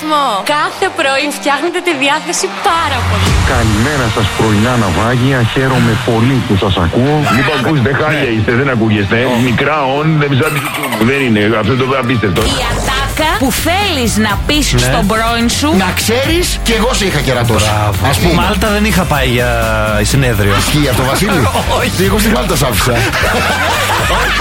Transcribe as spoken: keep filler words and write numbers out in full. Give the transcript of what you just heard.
σταθμό. Κάθε πρωί φτιάχνετε τη διάθεση πάρα πολύ. Καλημέρα σας πρωινά ναυάγια. Χαίρομαι πολύ που σας ακούω. Μην το ακούσετε, χάλια είστε, δεν ακούγεστε. Μικρά όν, δεν ψάχνει. Δεν είναι, αυτό το απίστευτο. Η ατάκα που θέλεις να πεις στον πρώην σου. Να ξέρεις, κι εγώ σε είχα κερατώσει. Ας πούμε. Μάλτα δεν είχα πάει για συνέδριο. Ισχύει αυτό, Βασίλη? Όχι. Εγώ στη Μάλτα σ' άφησα.